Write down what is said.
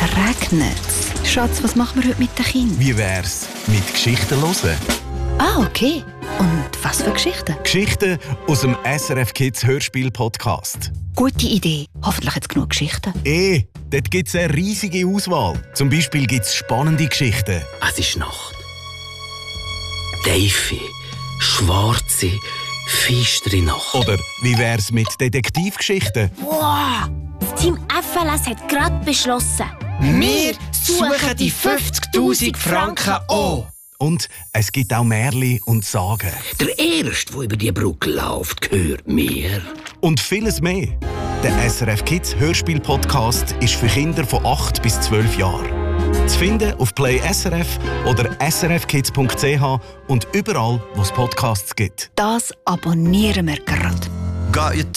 regnet. Schatz, was machen wir heute mit den Kindern? Wie wär's mit Geschichten hören? Ah, okay. Und was für Geschichten? Geschichten aus dem SRF Kids Hörspiel-Podcast. Gute Idee. Hoffentlich jetzt genug Geschichten. Dort gibt es eine riesige Auswahl. Zum Beispiel gibt es spannende Geschichten. Es ist Nacht. Tiefe, schwarze, feistere Nacht. Oder wie wär's mit Detektivgeschichten? Wow! Das Team FLS hat gerade beschlossen. Wir suchen die 50'000 Franken an. Und es gibt auch Märchen und Sagen. Der Erste, der über die Brücke läuft, gehört mir. Und vieles mehr. Der SRF Kids Hörspiel-Podcast ist für Kinder von 8 bis 12 Jahren. Zu finden auf Play SRF oder srfkids.ch und überall, wo es Podcasts gibt. Das abonnieren wir gerade.